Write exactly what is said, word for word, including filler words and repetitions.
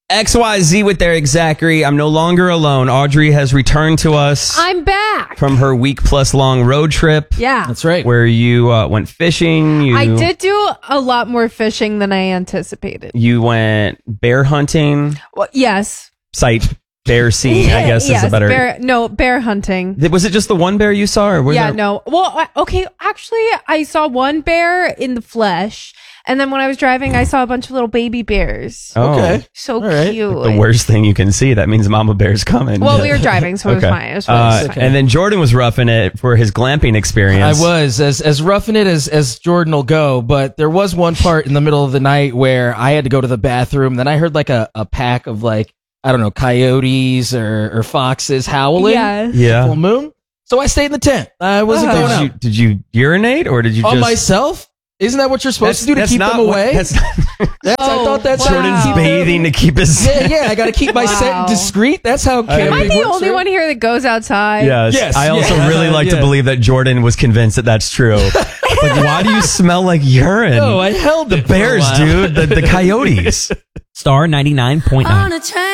X Y Z with Eric Zachary. I'm no longer alone. Audrey has returned to us I'm back. from her week plus long road trip. Yeah. That's right. Where you uh, went fishing. You, I did do a lot more fishing than I anticipated. You went bear hunting. Well, yes. Sight bear seeing, I guess, yes, is a better. Bear, no, bear hunting. Was it just the one bear you saw? Or was Yeah, there- no. Well, I- okay, actually, I saw one bear in the flesh. And then when I was driving, I saw a bunch of little baby bears. Oh. Okay. So All right. cute. The worst thing you can see. That means Mama Bear's coming. Well, we were driving, so it was Okay. fine. It was, fine. Uh, It was fine. And then Jordan was roughing it for his glamping I experience. was as as roughing it as as Jordan will go, but there was one part in the middle of the night where I had to go to the bathroom. Then I heard like a, a pack of like I don't know coyotes or, or foxes howling. Yeah. Yeah. Full moon. So I stayed in the tent. I wasn't Uh-huh. going Did out you, did you urinate or did you on just myself. Isn't that what you're supposed to do to that's keep not them what- away? that's not, That's, I Oh, thought that's wow. Jordan's Wow. bathing to keep his. Yeah, yeah. I got to keep my Wow. scent discreet. That's how Am camping I the works, only right? one here that goes outside? Yes. Yes, I also yeah. really like to Yeah. believe that Jordan was convinced that that's true. Like, why do you smell like urine? No, I held the it for a bears, while. dude. The, the coyotes. Star ninety-nine point nine.